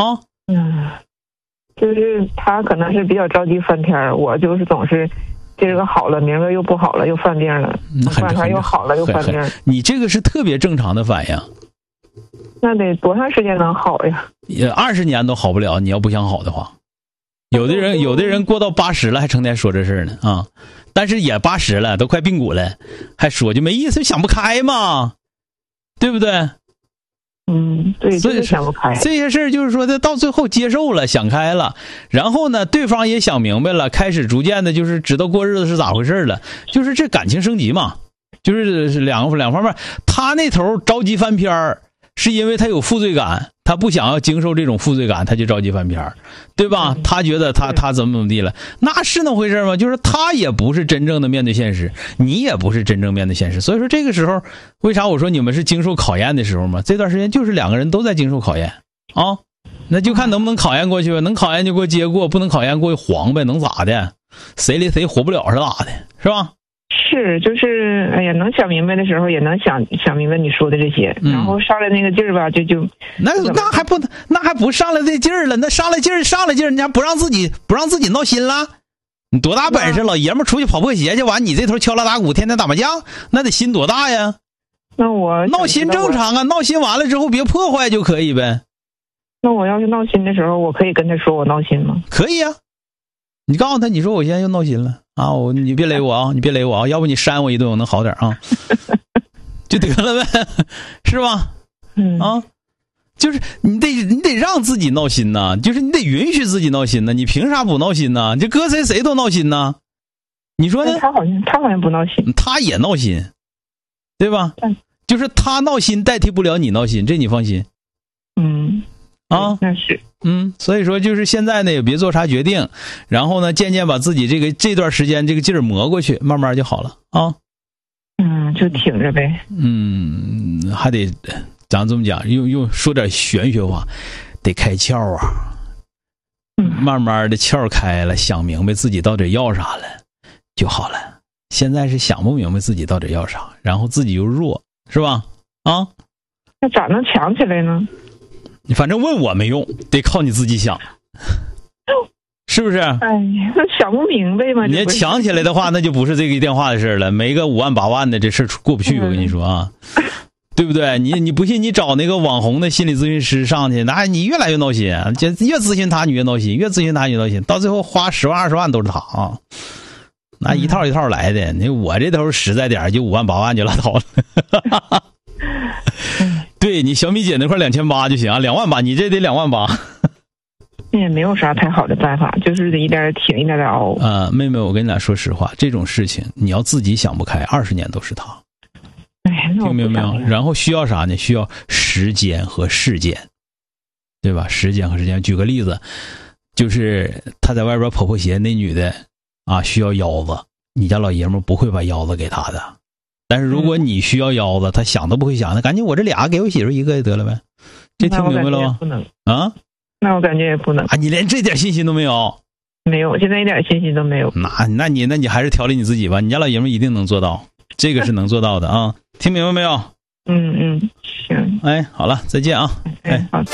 啊。 就是他可能是比较着急翻篇，我就是总是这个好了，明儿个又不好了，又犯病了，过两天又好了又犯病。 你这个是特别正常的反应。 那得多长时间能好呀 ？20年都好不了，你要不想好的话。有的人过到80了还成天说这事呢啊，但是也80了，都快髌骨了，还说就没意思，想不开嘛，对不对？ 对，就是想不开。 这些事儿就是说他到最后接受了，想开了，然后呢，对方也想明白了，开始逐渐的就是知道过日子是咋回事了，就是这感情升级嘛，就是两方面。他那头着急翻篇儿，是因为他有负罪感，他不想要经受这种负罪感，他就着急翻篇儿，对吧？他觉得他怎么地了，那是那回事吗？就是他也不是真正的面对现实，你也不是真正面对现实。所以说这个时候，为啥我说你们是经受考验的时候嘛？这段时间就是两个人都在经受考验啊，那就看能不能考验过去吧，能考验就给我接过，不能考验过去黄呗，能咋的？谁离谁活不了是咋的，是吧？ 是，就是哎呀，能想明白的时候也能想明白你说的这些，然后上来那个劲儿吧，就那还不上来这劲儿了？那上来劲儿，你还不让自己闹心了？你多大本事，老爷们出去跑破鞋去，完你这头敲锣打鼓，天天打麻将，那得心多大呀？ 那我闹心正常啊，闹心完了之后别破坏就可以呗。 那我要是闹心的时候，我可以跟他说我闹心吗？ 可以啊，你告诉他，你说我现在又闹心了啊，你别勒我啊，你别勒我啊，要不你扇我一顿我能好点啊，就得了呗，是吧？啊，就是你得让自己闹心呐，就是你得允许自己闹心呐，你凭啥不闹心呢？这搁谁都闹心呐，你说呢？ 他好像不闹心， 他也闹心，对吧？就是他闹心代替不了你闹心，这你放心。啊， 那是。 所以说就是现在呢也别做啥决定，然后呢渐渐把自己这段时间这个劲儿磨过去，慢慢就好了啊。 就挺着呗。 还得咱这么讲，用说点玄学话，得开窍啊。慢慢的窍开了，想明白自己到底要啥了就好了。现在是想不明白自己到底要啥，然后自己又弱，是吧？啊， 那咋能强起来呢？ 你反正问我没用，得靠你自己想，是不是？ 哎呀，那想不明白嘛。 你要强起来的话，那就不是这个电话的事了，没个5万8万的这事过不去，我跟你说啊，对不对？你不信，你找那个网红的心理咨询师上去，那你越来越闹心，就越咨询他你越闹心，越咨询他你越闹心，到最后花10万20万都是他啊，那一套一套来的。你我这头实在点，就5万8万就拉倒了。对，你小米姐那块2800就行，2万8，你这得2万8。 也没有啥太好的办法，就是得一点挺一点熬。 妹妹，我跟你俩说实话，这种事情你要自己想不开，20年都是他。听明白没有？然后需要啥呢？需要时间和事件，对吧？时间和时间。举个例子，就是他在外边跑破鞋，那女的啊需要腰子，你家老爷们不会把腰子给他的。但是如果你需要腰子，他想都不会想，那赶紧我这俩给我媳妇一个就得了呗。这听明白了吗？ 不能啊？ 那我感觉也不能啊！你连这点信心都没有？ 没有，现在一点信心都没有。 那你还是调理你自己吧，你家老爷们一定能做到，这个是能做到的啊！听明白没有？ 行。 哎，好了，再见啊！ 好。